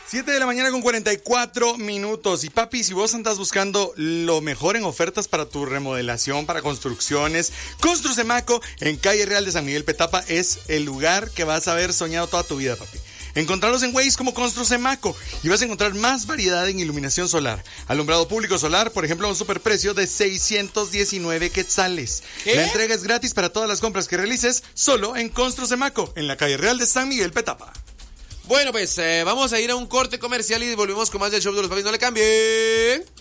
7 de la mañana con 44 minutos. Y papi, si vos andas buscando lo mejor en ofertas para tu remodelación, para construcciones, Construcemaco en Calle Real de San Miguel Petapa es el lugar que vas a haber soñado toda tu vida, papi. Encontrarlos en Waze como Construcemaco y vas a encontrar más variedad en iluminación solar. Alumbrado público solar, por ejemplo, a un superprecio de 619 quetzales. ¿Qué? La entrega es gratis para todas las compras que realices solo en Construcemaco en la Calle Real de San Miguel Petapa. Bueno, pues vamos a ir a un corte comercial y volvemos con más del show de los papis. No le cambien.